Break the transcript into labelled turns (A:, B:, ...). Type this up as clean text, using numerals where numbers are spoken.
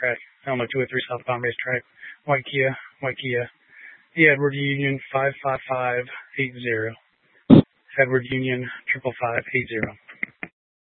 A: Racetrack, Illinois 203 Southbound Racetrack, white Kia, Edward Union 55580, Edward Union 55580.